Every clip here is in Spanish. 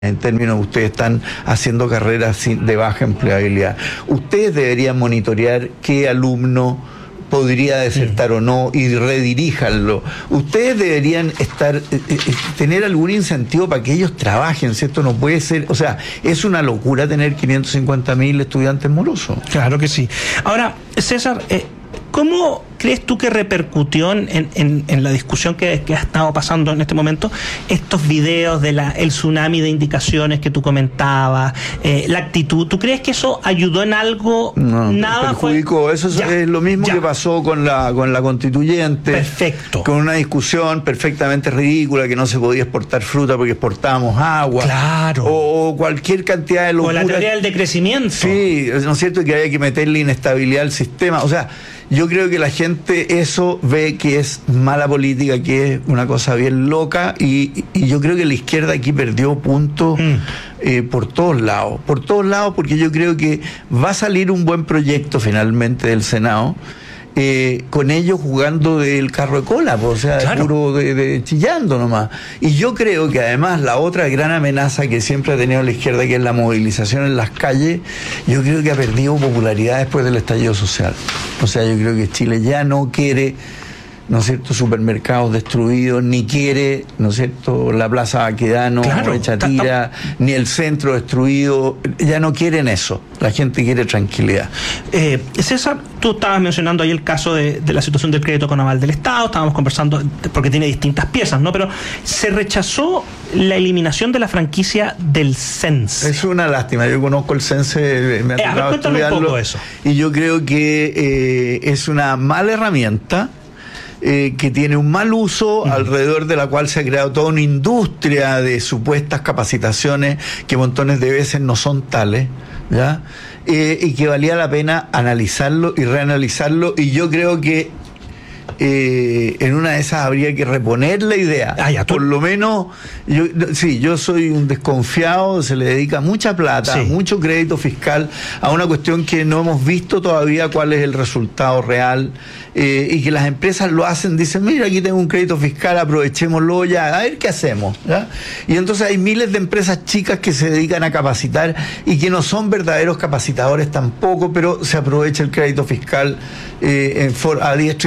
En términos de ustedes están haciendo carreras de baja empleabilidad. Ustedes deberían monitorear qué alumno podría desertar o no y rediríjanlo. Ustedes deberían tener algún incentivo para que ellos trabajen, si esto no puede ser, o sea, es una locura tener 550.000 estudiantes morosos. Claro que sí. Ahora, César, ¿cómo crees tú que repercutió en la discusión que ha estado pasando en este momento estos videos de el tsunami de indicaciones que tú comentabas, la actitud? ¿Tú crees que eso ayudó en algo? No, nada perjudicó. Fue... Eso es lo mismo que pasó con la constituyente. Perfecto. Con una discusión perfectamente ridícula que no se podía exportar fruta porque exportábamos agua. Claro. O cualquier cantidad de locura. O la teoría del decrecimiento. Sí, ¿no es cierto? Que había que meterle inestabilidad al sistema. O sea, yo creo que la gente eso ve que es mala política, que es una cosa bien loca, y yo creo que la izquierda aquí perdió puntos por todos lados, porque yo creo que va a salir un buen proyecto finalmente del Senado, con ellos jugando del carro de cola, pues, o sea, claro, puro de chillando nomás. Y yo creo que además la otra gran amenaza que siempre ha tenido la izquierda, que es la movilización en las calles, yo creo que ha perdido popularidad después del estallido social. O sea, yo creo que Chile ya no quiere, ¿no es cierto?, supermercados destruidos, ni quiere, ¿no es cierto?, la Plaza Baquedano, claro, hecha tira, ni el centro destruido. Ya no quieren eso. La gente quiere tranquilidad. César, tú estabas mencionando ahí el caso de la situación del crédito con aval del Estado, estábamos conversando, porque tiene distintas piezas, ¿no? Pero se rechazó la eliminación de la franquicia del CENSE. Es una lástima, yo conozco el CENSE, me ha tocado estudiarlo, un poco eso. Y yo creo que es una mala herramienta, que tiene un mal uso, alrededor de la cual se ha creado toda una industria de supuestas capacitaciones que montones de veces no son tales, ¿ya? Y que valía la pena analizarlo y reanalizarlo, y yo creo que en una de esas habría que reponer la idea. Por lo menos, yo soy un desconfiado, se le dedica mucha plata, mucho crédito fiscal a una cuestión que no hemos visto todavía cuál es el resultado real, y que las empresas lo hacen, dicen, mira, aquí tengo un crédito fiscal, aprovechémoslo ya, a ver qué hacemos, ¿ya? Y entonces hay miles de empresas chicas que se dedican a capacitar y que no son verdaderos capacitadores tampoco, pero se aprovecha el crédito fiscal a diestra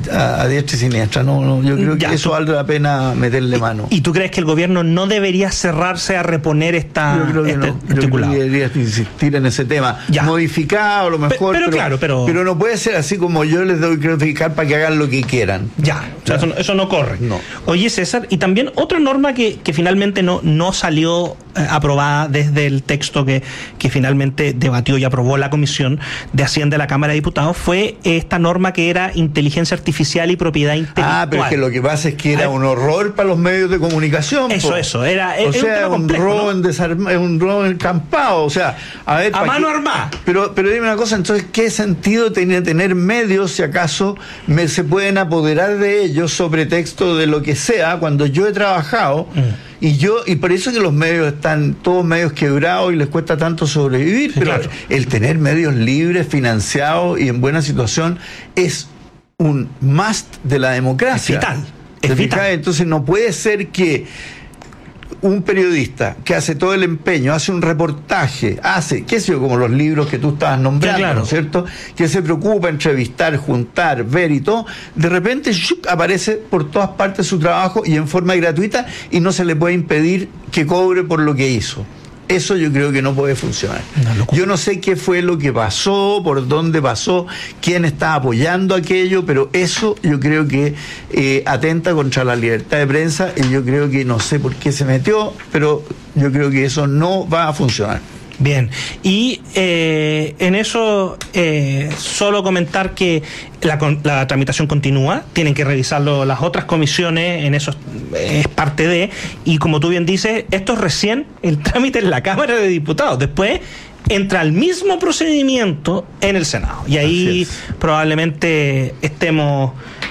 y siniestra. No, yo creo que eso vale la pena meterle mano. ¿Y tú crees que el gobierno no debería cerrarse a reponer esta? Yo creo que no. Yo creo que debería insistir en ese tema. Modificado a lo mejor, pero no puede ser así como yo les doy crédito fiscal para que hagan lo que quieran. Eso no corre. No. Oye, César, y también otra norma que finalmente no salió aprobada desde el texto que finalmente debatió y aprobó la Comisión de Hacienda de la Cámara de Diputados fue esta norma que era inteligencia artificial y propiedad intelectual. Pero es que lo que pasa es que era un horror para los medios de comunicación. Eso. Era un robo, ¿no? Un robo encampado. O sea, a ver. A mano armada. Pero dime una cosa, entonces, ¿qué sentido tiene tener medios si acaso se pueden apoderar de ellos sobre texto de lo que sea, cuando yo he trabajado? Y por eso que los medios están todos medios quebrados y les cuesta tanto sobrevivir. Pero el tener medios libres, financiados y en buena situación es un must de la democracia. Es vital. Entonces no puede ser que un periodista que hace todo el empeño, hace un reportaje, qué sé yo, como los libros que tú estabas nombrando, ¿no es cierto?, que se preocupa entrevistar, juntar, ver y todo, de repente aparece por todas partes su trabajo y en forma gratuita, y no se le puede impedir que cobre por lo que hizo. Eso yo creo que no puede funcionar. Yo no sé qué fue lo que pasó, por dónde pasó, quién está apoyando aquello, pero eso yo creo que atenta contra la libertad de prensa, y yo creo que no sé por qué se metió, pero yo creo que eso no va a funcionar. Bien, y en eso solo comentar que la tramitación continúa, tienen que revisarlo las otras comisiones, en eso es parte de, y como tú bien dices, esto es recién el trámite en la Cámara de Diputados, después entra el mismo procedimiento en el Senado, y ahí probablemente estemos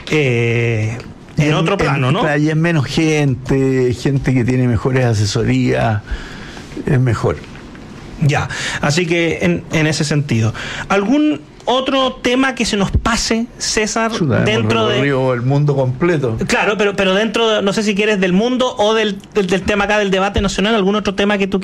en otro plano, ¿no? Ahí es menos gente que tiene mejores asesorías, es mejor. Así que en ese sentido, ¿algún otro tema que se nos pase, César, dentro de el mundo completo. Claro, pero dentro de, no sé si quieres del mundo o del tema acá del debate nacional, algún otro tema que tú